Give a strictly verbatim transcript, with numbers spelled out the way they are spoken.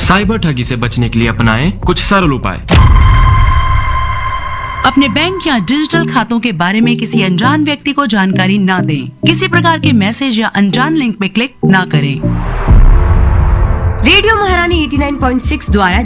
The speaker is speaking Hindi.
साइबर ठगी से बचने के लिए अपनाएं कुछ सरल उपाय। अपने बैंक या डिजिटल खातों के बारे में किसी अनजान व्यक्ति को जानकारी ना दें। किसी प्रकार के मैसेज या अनजान लिंक पे क्लिक ना करें। रेडियो महारानी एटी नाइन पॉइंट सिक्स द्वारा